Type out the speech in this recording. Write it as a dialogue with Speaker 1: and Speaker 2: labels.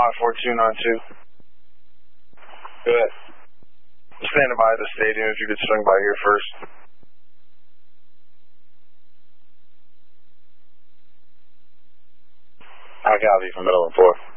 Speaker 1: 54292.
Speaker 2: Good.
Speaker 1: Standing by the stadium if you could swing by here first.
Speaker 2: I copy from middle and 4.